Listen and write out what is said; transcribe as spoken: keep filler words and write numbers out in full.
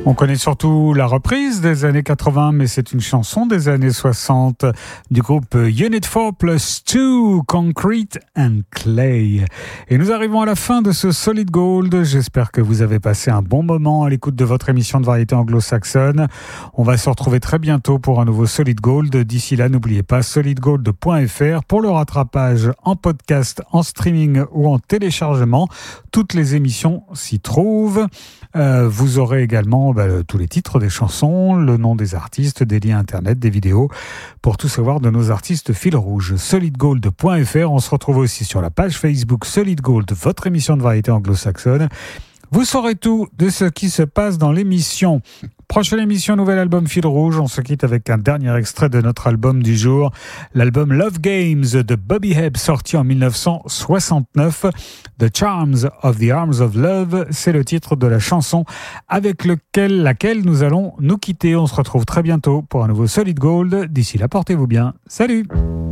On connaît surtout la reprise des années quatre-vingts, mais c'est une chanson des années soixante du groupe Unit four plus two, Concrete and Clay. Et nous arrivons à la fin de ce Solid Gold. J'espère que vous avez passé un bon moment à l'écoute de votre émission de variété anglo-saxonne. On va se retrouver très bientôt pour un nouveau Solid Gold. D'ici là, n'oubliez pas solid gold point f r pour le rattrapage en podcast, en streaming ou en téléchargement. Toutes les émissions s'y trouvent. Euh, vous aurez également bah, le, tous les titres des chansons, le nom des artistes, des liens internet, des vidéos, pour tout savoir de nos artistes fil rouge. solid gold point f r, on se retrouve aussi sur la page Facebook Solid Gold, votre émission de variété anglo-saxonne. Vous saurez tout de ce qui se passe dans l'émission. Prochaine émission, nouvel album Fil Rouge. On se quitte avec un dernier extrait de notre album du jour, l'album Love Games de Bobby Hebb, sorti en dix-neuf cent soixante-neuf. The Charms of the Arms of Love, c'est le titre de la chanson avec lequel, laquelle nous allons nous quitter. On se retrouve très bientôt pour un nouveau Solid Gold. D'ici là, portez-vous bien. Salut!